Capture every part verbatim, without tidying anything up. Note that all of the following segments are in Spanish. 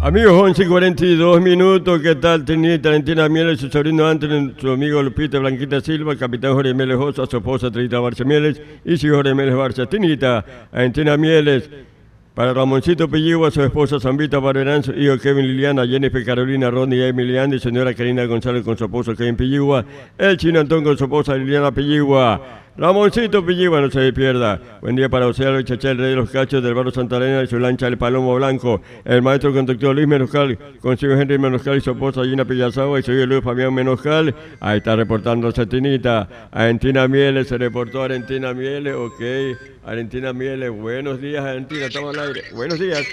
Amigos, once y cuarenta y dos minutos, ¿qué tal? Tinita, Valentina Mieles, su sobrino Antonio, su amigo Lupita Blanquita Silva, el capitán Jorge Mieles Osa, su esposa Trita Barça Mieles y su Jorge Mieles Barça. Tinita, Valentina Mieles, para Ramoncito Pilligua, su esposa Zambita Barberán, su hijo Kevin Liliana, Jennifer Carolina, Ronnie Emiliana y señora Karina González con su esposo Kevin Pilligua, el Chino Antón con su esposa Liliana Pilligua. Ramoncito Pilligua, no se pierda. Buen día para Océano y Chacha, el rey de los cachos del barrio Santa Elena y su lancha El Palomo Blanco. El maestro conductor Luis Menoscal, con su hijo Henry Menoscal y su esposa Gina Pillazagua y su hijo Luis Fabián Menoscal. Ahí está reportándose Tinita. Argentina Mieles, se reportó Argentina Mieles, ok. Argentina Mieles, buenos días Argentina, estamos al aire. Buenos días.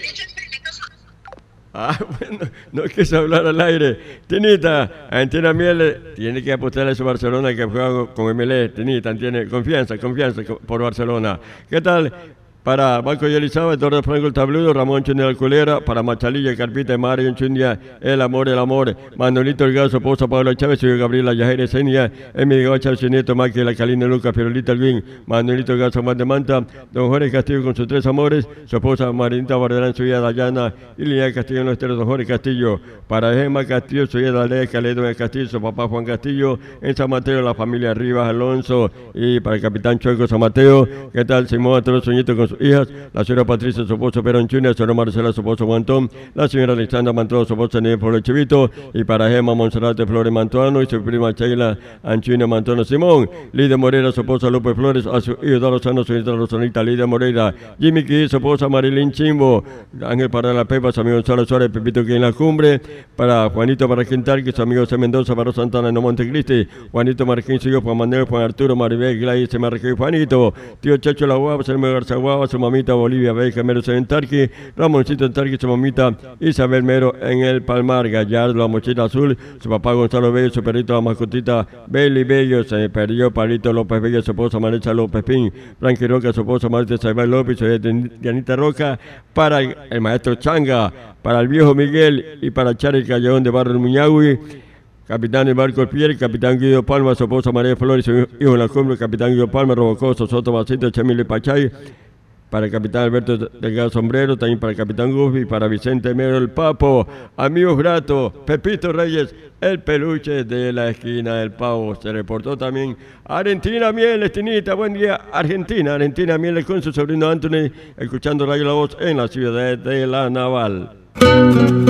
Ah, bueno, no quise hablar al aire. Tinita, Argentina Mieles, tiene que apostarle a su Barcelona que juega con M L E. Tinita, tiene confianza, confianza por Barcelona. ¿Qué tal? Para Banco y Elizabeth, Eduardo Franco el Tabludo, Ramón Chundia Alculera, para Machalilla, Carpita, Mario Chundia, El Amor, El Amor, Manolito El Gaso, Poza, Pablo Chávez, Silvio Gabriela, Yajaira Senia, Emilio Chávez, Nieto, Maqui, La Calina, Lucas, Pirolita Elguín, Manolito El Gaso, Mante Manta, Don Jorge Castillo con sus tres amores, su esposa Marinita Barderán, su hija Dayana, y Liliana Castillo en los esteros, Don Jorge Castillo, para Gemma Castillo, su hija Dalea Caledo en Castillo, su papá Juan Castillo, en San Mateo, la familia Rivas Alonso, y para el capitán Chueco San Mateo, ¿qué tal? Simón Antero Soñito con sus hijas, la señora Patricia, su esposo Perón Junior, la señora Marcela, su esposo Guantón, la señora Alexandra Mantuano, su esposo Nivel Flores Chivito, y para Gemma Monserrate Flores Mantuano y su prima Sheila Anchina Mantuano Simón, Lidia Moreira, su esposa López Flores, a su hijo Eduardo Sano, su hija Rosanita Lidia Moreira, Jimmy Key, su esposa Marilyn Chimbo, Ángel para la Pepa, su amigo Gonzalo Suárez, Pepito que en la cumbre, para Juanito Marquín Tarqui, su amigo C. Mendoza, para Santana, no Montecristi, Juanito Marquín, su hijo Juan Manuel, Juan Arturo, Maribel, Gladys, se Marquín, Juanito, tío Chacho La Guapa, su hermano Garza Guapa, su mamita Bolivia Beca Mero en Tarqui, Ramoncito en Tarqui, su mamita Isabel Mero en el Palmar, Gallardo, la mochila azul, su papá Gonzalo Bello, su perrito, la mascotita Beli Bello, se perdió Palito López Bello, su esposa Marecha López Pin, Frankie Roca, su esposa Marta Isabel López, su Dianita Roca, para el, el maestro Changa, para el viejo Miguel y para Chari Callejón de Barrio Muñagui, capitán del barco Pierre, capitán Guido Palma, su esposa María Flores, su hijo en la cumbre, capitán Guido Palma, Robocoso, Soto Basito, Chamile Pachay, para el capitán Alberto Delgado Sombrero, también para el capitán Gufi, para Vicente Mero el Papo, amigos gratos, Pepito Reyes, el peluche de la esquina del Pavo. Se reportó también Argentina Mieles, Tinita, buen día, Argentina, Argentina Mieles con su sobrino Anthony, escuchando Radio La Voz en la ciudad de La Naval.